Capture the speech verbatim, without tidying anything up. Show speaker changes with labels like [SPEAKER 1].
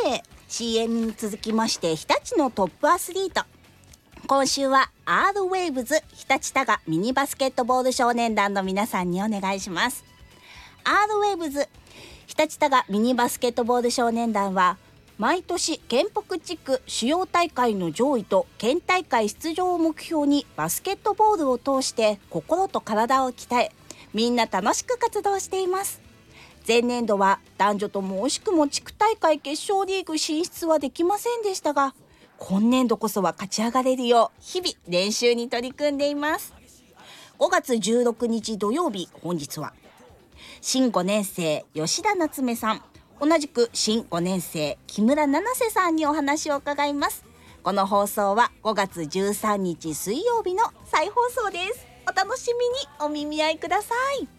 [SPEAKER 1] て シーエム に続きまして日立のトップアスリート、今週は アール ウェーブズ日立多賀ミニバスケットボール少年団の皆さんにお願いします。 アール ウェーブズ日立多賀ミニバスケットボール少年団は毎年県北地区主要大会の上位と県大会出場を目標にバスケットボールを通して心と体を鍛え、みんな楽しく活動しています。前年度は男女とも惜しくも地区大会決勝リーグ進出はできませんでしたが、今年度こそは勝ち上がれるよう日々練習に取り組んでいます。ごがつじゅうろくにち土曜日、本日は新ごねん生吉田夏目さん、同じく新ごねん生木村七瀬さんにお話を伺います。この放送はごがつじゅうさんにち水曜日の再放送です。お楽しみにお耳合いください。